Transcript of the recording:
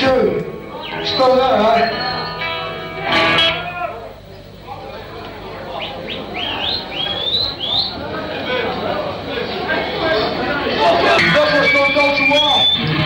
Shoot. Still there, huh? That's what's going on too long.